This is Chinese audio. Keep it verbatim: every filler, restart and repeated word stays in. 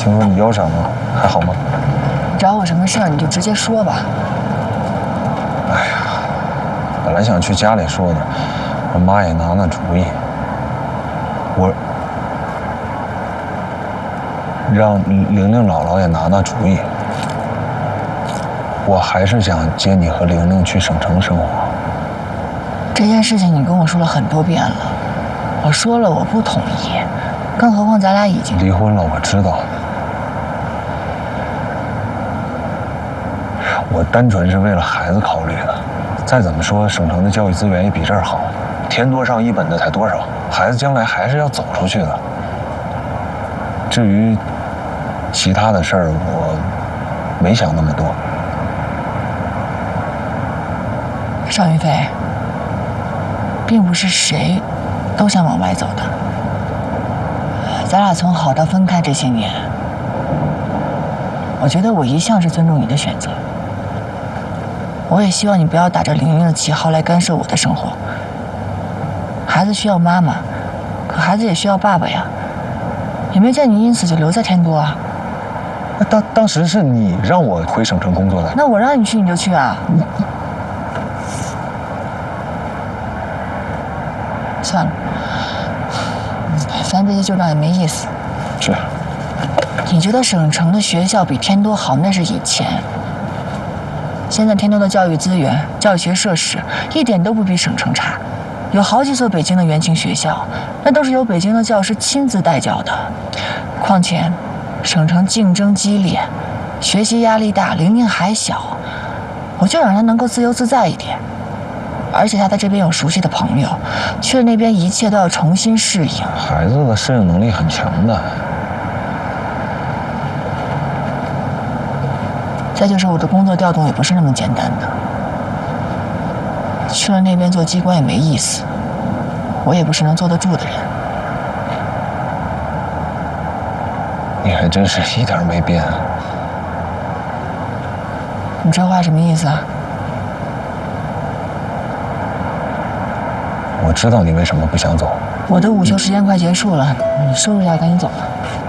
听说你腰伤了，还好吗？ 找我什么事儿你就直接说吧。 哎呀，本来想去家里说的，我妈也拿那主意，我让玲玲姥姥也拿那主意，我还是想接你和玲玲去省城生活。 这件事情你跟我说了很多遍了，我说了我不同意，更何况咱俩已经离婚了，我知道。我单纯是为了孩子考虑的。再怎么说，省城的教育资源也比这儿好，天多上一本的才多少？孩子将来还是要走出去的。至于其他的事儿，我没想那么多。 邵云飞，并不是谁都想往外走的。咱俩从好到分开这些年，我觉得我一向是尊重你的选择。我也希望你不要打着玲玲的旗号来干涉我的生活。孩子需要妈妈，可孩子也需要爸爸呀。也没见你因此就留在天多啊。 那当当时是你让我回省城工作的。 那我让你去你就去啊？算了，咱这些旧账也没意思。 是。 你觉得省城的学校比天多好，那是以前。现在天多的教育资源、教学设施一点都不比省城差，有好几所北京的原情学校，那都是由北京的教师亲自带教的。况且，省城竞争激烈，学习压力大，玲玲还小，我就让她能够自由自在一点。而且她在这边有熟悉的朋友，去了那边一切都要重新适应。 孩子的适应能力很强的。 再就是我的工作调动也不是那么简单的，去了那边做机关也没意思，我也不是能坐得住的人。 你还真是一点没变。 你这话什么意思啊？ 我知道你为什么不想走。 我的午休时间快结束了，你收拾一下，赶紧走吧。